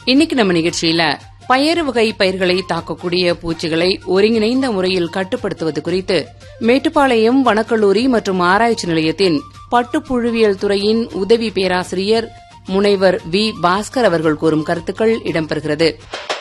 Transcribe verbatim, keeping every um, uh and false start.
இன்னைக்கு நம்ம நிகழ்ச்சியில பயறு வகை பயிர்களை தாக்கக்கூடிய பூச்சிகளை ஒருங்கிணைந்த முறையில் கட்டுப்படுத்துவது குறித்து மேட்டுப்பாளையம் வனக்கல்லூரி மற்றும் ஆராய்ச்சி நிலையத்தின் பட்டுப்புழுவியல் துறையின் உதவி பேராசிரியர் முனைவர் வி பாஸ்கர் அவர்கள் கூறும் கருத்துக்கள் இடம்பெறுகிறது.